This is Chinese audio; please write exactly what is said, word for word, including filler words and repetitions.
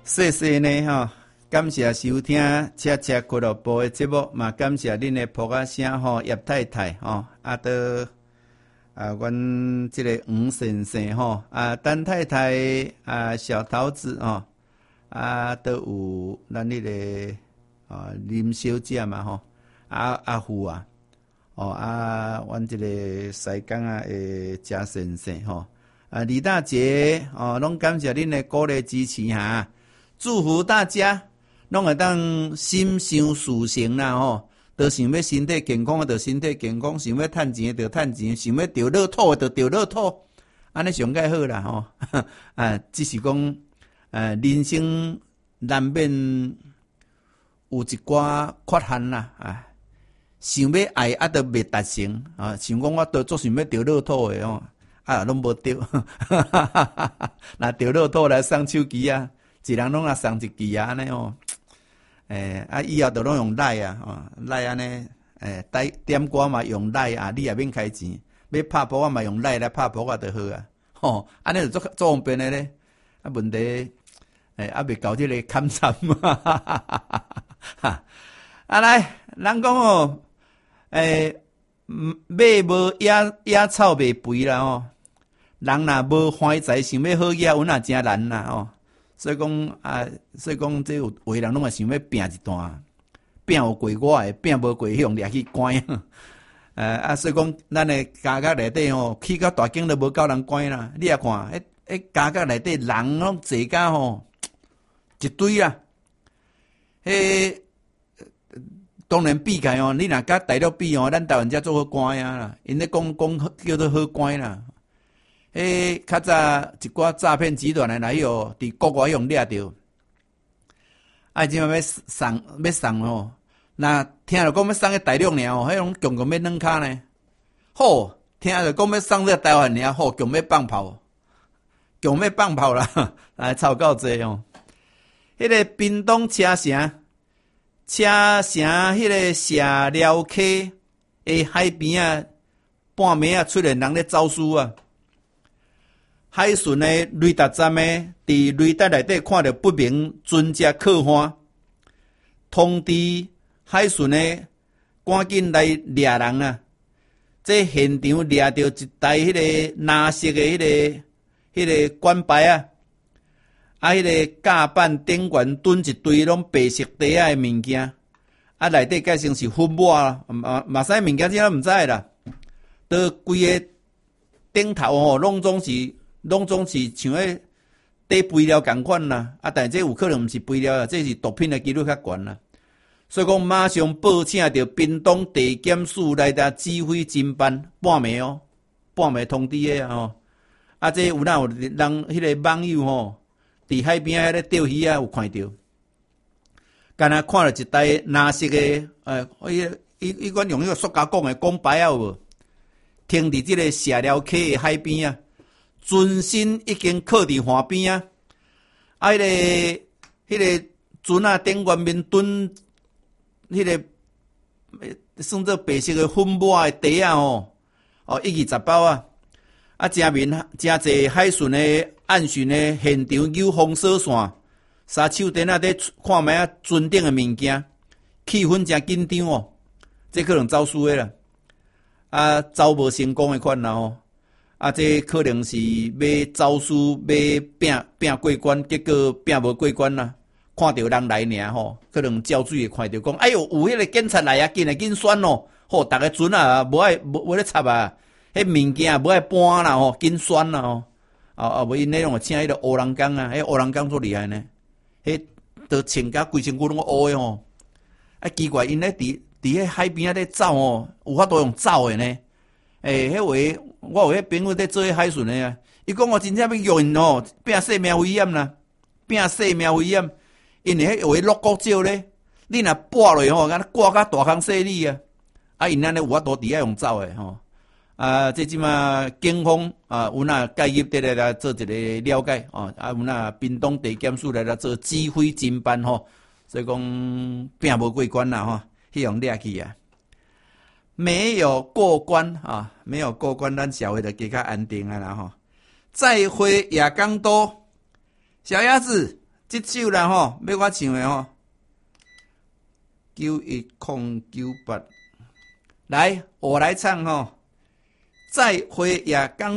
谢谢呢吼，感谢收听车车俱乐部的节目，嘛感谢恁的仆仔声吼，叶太太吼，啊到啊，阮即个黄先生吼，啊陈太太啊小桃子吼，啊都有咱迄、那个啊林小姐嘛吼，啊阿富啊，哦啊，阮即个西港啊诶贾先生吼，啊李大姐哦，拢感谢恁的鼓励支持哈。祝福大家拢会当心想事成啦吼，都想要身体健康的，就身体健康；想要趁钱的，就趁钱；想要钓乐透的，就钓乐透。安尼上介好啦吼，啊，只是讲，呃，人生难免有一寡缺憾啦，啊，想要爱啊，都未达成啊，像讲我都做想要钓乐透的哦，啊，拢无钓，那钓乐透来送手机啊。一人拢啊送一支啊，安尼哦，诶、欸、啊以后就拢用赖啊，哦赖安尼，诶、欸、点歌嘛用赖啊，你也免开钱，要拍波啊嘛用赖来拍波啊就好啊，吼，安尼就做做方便的咧，啊问题，诶、欸、啊未到即个砍惨嘛，哈，啊来，人讲哦，诶、欸，马无野野草袂肥啦哦，人若无欢财，想要好野运也真难啦哦。所以讲啊，所以讲，这有有人拢会想要拼一段，拼有过我的，拼无过迄种掠去关。呃啊，所以讲，咱的家家内底吼，去到大境都无够人关啦。你也看，迄迄家家内底人拢坐甲吼一堆啦。迄当然比起哦，你若甲大陆比哦，咱台湾遮做好关啊啦，因咧讲讲叫做好关啦。诶，较早一寡诈骗集团诶来哦，伫国外用掠着，啊，即摆要送要送哦，那听着讲要送去大陆尔哦，迄种强强要软骹呢，好，听着讲要送去台湾尔，好，强要放炮，强要放炮啦，来吵到济哦。迄、那个屏东车城，车城迄个社寮溪诶海边啊，半暝啊出现人咧走私啊。海巡的雷达站的，伫雷达内底看到不明船只靠岸，通知海巡的赶紧来掠人啊！这现场掠到一台迄个蓝色的迄、那个迄、那个管牌啊，啊，迄、那个甲板顶悬蹲一堆拢白色底仔的物件，啊，内底改成是粉末啊，嘛嘛啥物件只毋知啦，都规个顶头吼，拢总是。拢总是像迄底肥料共款啦，啊，但这有可能毋是肥料啦，这是毒品的几率较悬啦。所以讲，马上报请着屏东地检署来达指挥侦办，半暝哦，半暝通知的哦。啊，这有哪有人迄个网友吼，伫海边咧钓鱼啊，有看到，敢若看了一台蓝色的，呃，伊伊伊管用迄个塑胶讲的讲牌啊有无？停伫即个社寮溪的海边啊。船身已经靠伫岸边啊，啊，迄、那个、迄个船啊顶悬面蹲，迄、那个算做白色的粉末的底啊吼，哦，一二十包啊，啊，正面真济海巡的暗巡的现场有封锁线，三手电啊在看卖啊船顶的物件，气氛真紧张哦，这可能走私的啦，啊，走无成功的款啦吼。啊，这可能是要走私，要拼拼过关，结果拼无过关啦。看到人来尔吼，可能浇水会看到讲，哎呦，有迄个警察来啊，紧来紧选咯。吼，逐个船啊，无爱无无咧插啊，迄物件无爱搬啦吼，紧选啦吼。啊啊，无因咧拢请迄个乌人工啊，迄乌人工足厉害呢。迄都穿甲规身躯拢乌诶吼。啊，奇怪，因咧伫伫迄海边啊咧走吼，有法度用走诶呢。诶、欸，迄位。我有迄朋友在做迄海巡的啊，伊讲我真正要用因哦，拼性命危险啦，拼性命危险，因为迄有迄落骨照咧，你若拨落吼，敢挂甲大坑细里啊，啊因安尼有法度伫遐用走诶吼，啊，这即马警方啊有哪介入得来来做一个了解哦，啊有哪屏东地检署来来做指挥侦办吼，所以讲拼无过关啦吼，迄样掠去啊。没有过关啊，没有过关，咱社会就加较安定啊啦吼。再会亚刚多，小鸭子， 这首啦吼，要我唱的吼，九一空九八，来，我来唱吼，再会也刚。